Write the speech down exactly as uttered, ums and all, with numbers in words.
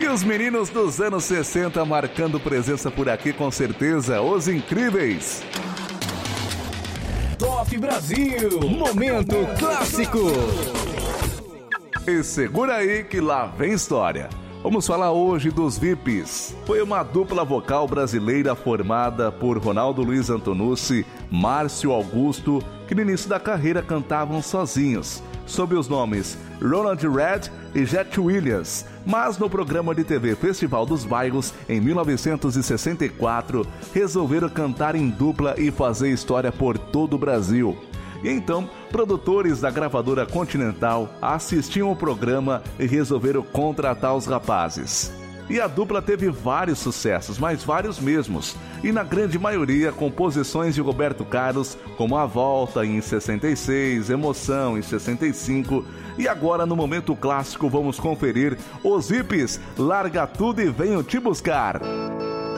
os meninos dos anos sessenta marcando presença por aqui com certeza, os Incríveis. Top Brasil, momento clássico. E segura aí que lá vem história. Vamos falar hoje dos V I Ps. Foi uma dupla vocal brasileira formada por Ronaldo Luiz Antonucci, Márcio Augusto, que no início da carreira cantavam sozinhos, sob os nomes Ronald Red e Jet Williams, mas no programa de T V Festival dos Bairros, em mil novecentos e sessenta e quatro, resolveram cantar em dupla e fazer história por todo o Brasil. E então, produtores da gravadora Continental assistiam o programa e resolveram contratar os rapazes. E a dupla teve vários sucessos, mas vários mesmos, e na grande maioria composições de Roberto Carlos, como A Volta em sessenta e seis, Emoção em sessenta e cinco, e agora no momento clássico vamos conferir os V I Ps, Larga Tudo e Venho Te Buscar.